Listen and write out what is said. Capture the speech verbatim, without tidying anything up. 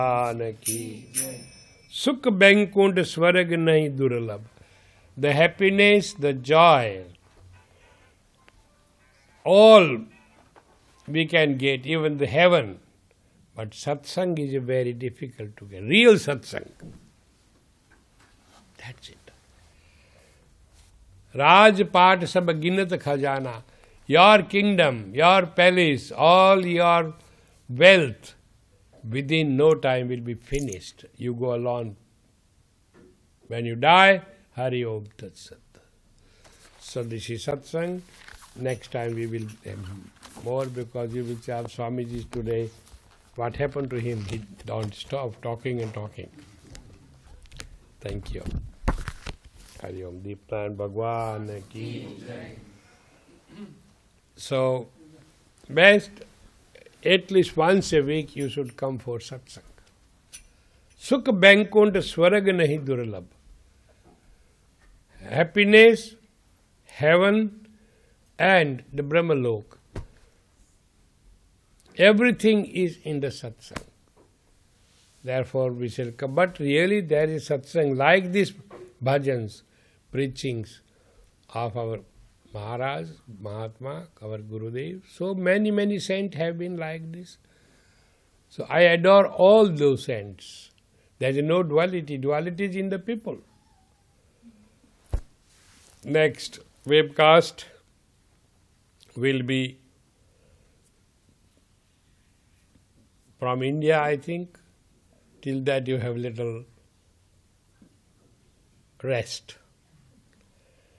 की सुख बैंकुंठ स्वर्ग नहीं दुर्लभ. The happiness, the joy, all we can get, even the heaven. But satsang is very difficult to get. Real satsang. That's it. Rajpat sab ginat khajana. Your kingdom, your palace, all your wealth, within no time will be finished. You go alone. When you die, Hari Om Tat Sat. So this is satsang. Next time we will have more, because you will say, Swamiji today, what happened to him? He don't stop talking and talking. Thank you. Hari Om. Deepnan Bhagwan ki. So, best, at least once a week you should come for satsang. Sukh Bankund Swarag Nahi Durlabh. Happiness, heaven, and the Brahmalok. Everything is in the satsang. Therefore we shall come. But really there is satsang like this bhajans, preachings of our Maharaj, Mahatma, our Gurudev. So many, many saints have been like this. So I adore all those saints. There is no duality. Duality is in the people. Next webcast will be from India, I think. Till that you have little rest.